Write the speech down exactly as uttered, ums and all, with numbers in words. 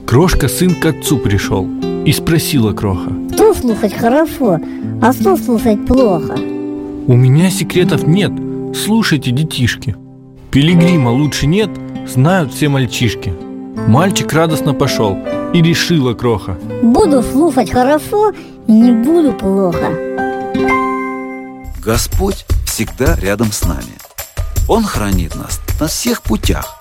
Крошка сын к отцу пришел, и спросила Кроха: что слушать хорошо, а что слушать плохо? у меня секретов нет, слушайте, детишки. Пилигрима лучше нет, знают все мальчишки. Мальчик радостно пошел, и решила Кроха: буду слушать хорошо и не буду плохо. Господь всегда рядом с нами. Он хранит нас на всех путях.